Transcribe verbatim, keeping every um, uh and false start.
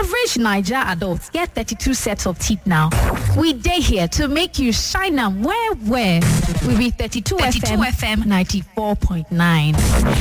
average Niger adults get thirty-two sets of teeth now. We day here to make you shine them where where. We be thirty-two, thirty-two F M ninety-four point nine.